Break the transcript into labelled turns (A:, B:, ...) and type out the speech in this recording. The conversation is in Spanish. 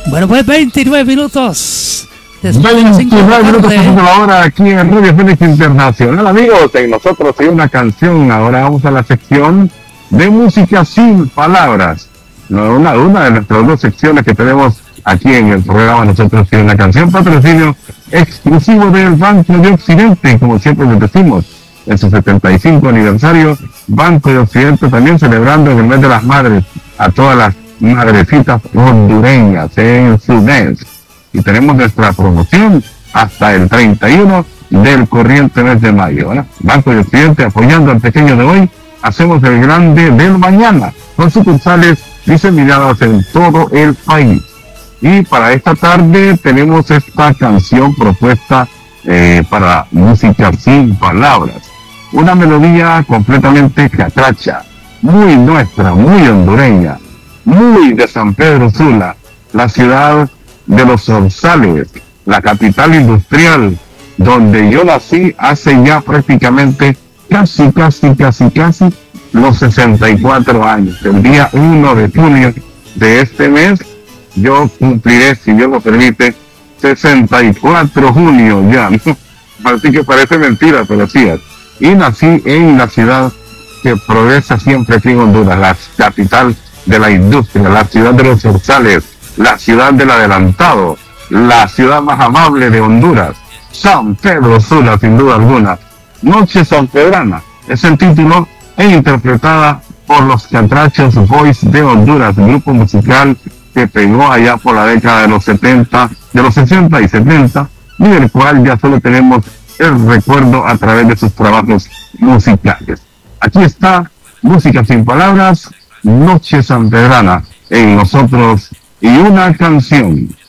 A: Bueno, pues 29 minutos.
B: 29 minutos pasando la hora aquí en Radio Fénix Internacional. Amigos, en nosotros hay una canción. Ahora vamos a la sección de música sin palabras. Una de nuestras dos secciones que tenemos aquí en el programa. Nosotros hay una canción, patrocinio exclusivo del Banco de Occidente, como siempre les decimos, en su 75 aniversario. Banco de Occidente también celebrando en el mes de las madres a todas las madrecitas hondureñas en su mes. Y tenemos nuestra promoción hasta el 31 del corriente mes de mayo. Banco de Occidente apoyando al pequeño de hoy, hacemos el grande del mañana, con sucursales diseminadas en todo el país. Y para esta tarde tenemos esta canción propuesta para música sin palabras. Una melodía completamente catracha, muy nuestra, muy hondureña, muy de San Pedro Sula, la ciudad de los Zorzales, la capital industrial, donde yo nací hace ya prácticamente casi los 64 años. El día 1 de junio de este mes, yo cumpliré, si Dios lo permite, 64 junio ya. Así que parece mentira, pero sí es. Y nací en la ciudad que progresa siempre aquí en Honduras, la capital de la industria, la ciudad de los Zorzales, la ciudad del adelantado, la ciudad más amable de Honduras, San Pedro Sula, sin duda alguna. Noche sanpedrana es el título e interpretada por los Catrachos Boys de Honduras, grupo musical que pegó allá por la década de los 70, de los 60 y 70, y del cual ya solo tenemos el recuerdo a través de sus trabajos musicales. Aquí está Música sin palabras, Noche sanpedrana, en nosotros y una canción.